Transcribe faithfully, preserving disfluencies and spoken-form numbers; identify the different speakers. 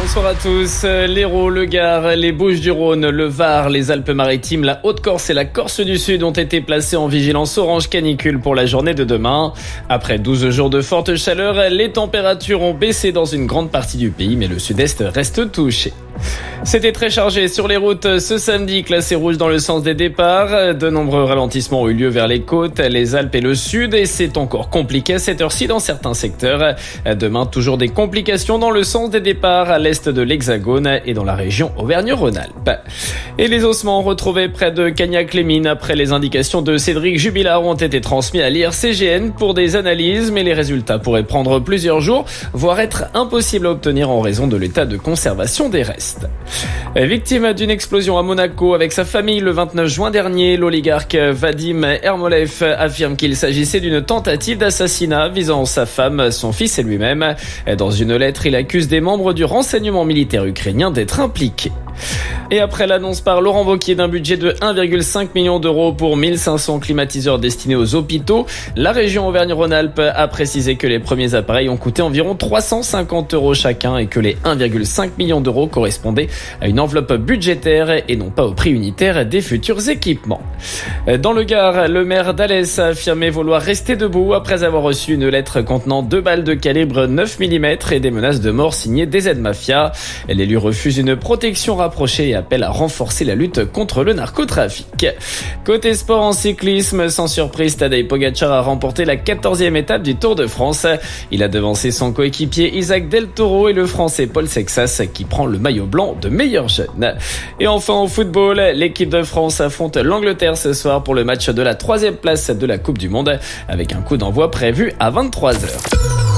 Speaker 1: Bonsoir à tous. L'Hérault, le Gard, les Bouches-du-Rhône, le Var, les Alpes-Maritimes, la Haute-Corse et la Corse du Sud ont été placés en vigilance orange canicule pour la journée de demain. Après douze jours de forte chaleur, les températures ont baissé dans une grande partie du pays, mais le sud-est reste touché. C'était très chargé sur les routes ce samedi, classé rouge dans le sens des départs. De nombreux ralentissements ont eu lieu vers les côtes, les Alpes et le sud, et c'est encore compliqué à cette heure-ci dans certains secteurs. Demain, toujours des complications dans le sens des départs à l'est de l'Hexagone et dans la région Auvergne-Rhône-Alpes. Et les ossements retrouvés près de Cagnac-les-Mines après les indications de Cédric Jubilard ont été transmis à l'I R C G N pour des analyses, mais les résultats pourraient prendre plusieurs jours, voire être impossibles à obtenir en raison de l'état de conservation des restes. Victime d'une explosion à Monaco avec sa famille le vingt-neuf juin dernier, l'oligarque Vadim Ermolev affirme qu'il s'agissait d'une tentative d'assassinat visant sa femme, son fils et lui-même. Dans une lettre, il accuse des membres du renseignement militaire ukrainien d'être impliqués. Et après l'annonce par Laurent Wauquiez d'un budget de un virgule cinq million d'euros pour mille cinq cents climatiseurs destinés aux hôpitaux, la région Auvergne-Rhône-Alpes a précisé que les premiers appareils ont coûté environ trois cent cinquante euros chacun et que les un virgule cinq million d'euros correspondaient à une enveloppe budgétaire et non pas au prix unitaire des futurs équipements. Dans le Gard, le maire d'Alès a affirmé vouloir rester debout après avoir reçu une lettre contenant deux balles de calibre neuf millimètres et des menaces de mort signées D Z Mafia. L'élu refuse une protection rapprochée et appelle à renforcer la lutte contre le narcotrafic. Côté sport en cyclisme, sans surprise, Tadej Pogačar a remporté la quatorzième étape du Tour de France. Il a devancé son coéquipier Isaac Del Toro et le Français Paul Sexas qui prend le maillot blanc de meilleur jeune. Et enfin au football, l'équipe de France affronte l'Angleterre ce soir pour le match de la troisième place de la Coupe du Monde avec un coup d'envoi prévu à vingt-trois heures.